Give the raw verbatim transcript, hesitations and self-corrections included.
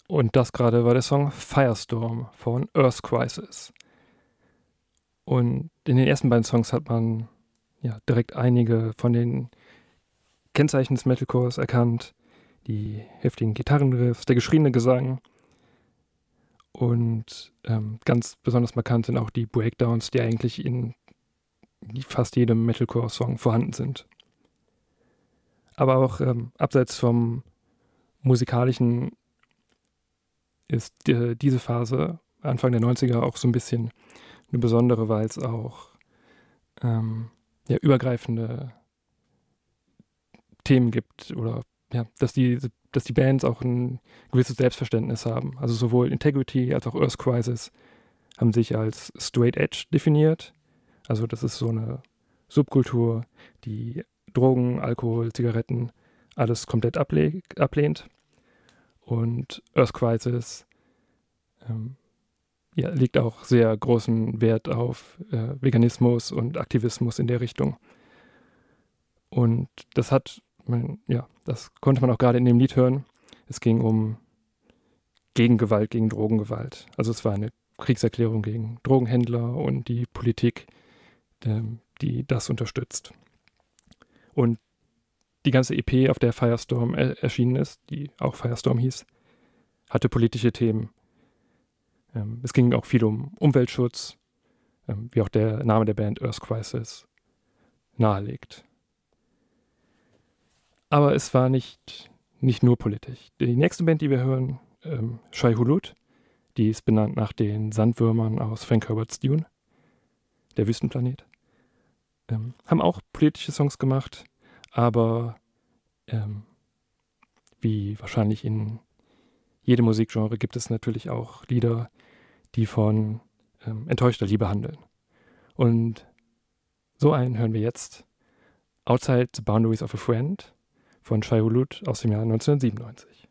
Und das gerade war der Song Firestorm von Earth Crisis. Und in den ersten beiden Songs hat man ja direkt einige von den Kennzeichen des Metalcores erkannt. Die heftigen Gitarrenriffs, der geschriene Gesang. Und ähm, ganz besonders markant sind auch die Breakdowns, die eigentlich in fast jedem Metalcore-Song vorhanden sind. Aber auch ähm, abseits vom musikalischen ist äh, diese Phase, Anfang der neunziger, auch so ein bisschen eine besondere, weil es auch ähm, ja, übergreifende Themen gibt oder ja, dass die, dass die Bands auch ein gewisses Selbstverständnis haben. Also sowohl Integrity als auch Earth Crisis haben sich als Straight Edge definiert. Also das ist so eine Subkultur, die Drogen, Alkohol, Zigaretten, alles komplett ableh- ablehnt. Und Earth Crisis ähm, ja, legt auch sehr großen Wert auf äh, Veganismus und Aktivismus in der Richtung. Und das hat, man, ja, das konnte man auch gerade in dem Lied hören. Es ging um Gegengewalt, gegen Drogengewalt. Also es war eine Kriegserklärung gegen Drogenhändler und die Politik, ähm, die das unterstützt. Und die ganze E P, auf der Firestorm er- erschienen ist, die auch Firestorm hieß, hatte politische Themen. Ähm, es ging auch viel um Umweltschutz, ähm, wie auch der Name der Band Earth Crisis nahelegt. Aber es war nicht, nicht nur politisch. Die nächste Band, die wir hören, ähm, Shai Hulud, die ist benannt nach den Sandwürmern aus Frank Herbert's Dune, der Wüstenplanet. Ähm, haben auch politische Songs gemacht, aber ähm, wie wahrscheinlich in jedem Musikgenre gibt es natürlich auch Lieder, die von ähm, enttäuschter Liebe handeln. Und so einen hören wir jetzt, Outside the Boundaries of a Friend von Shai Hulud aus dem Jahr neunzehnhundertsiebenundneunzig.